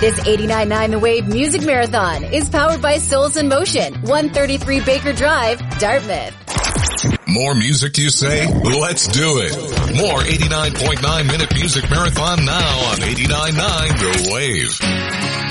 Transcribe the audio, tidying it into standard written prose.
This 89.9 The Wave Music Marathon is powered by Souls in Motion, 133 Baker Drive, Dartmouth. More music, you say? Let's do it. More 89.9 Minute Music Marathon now on 89.9 The Wave.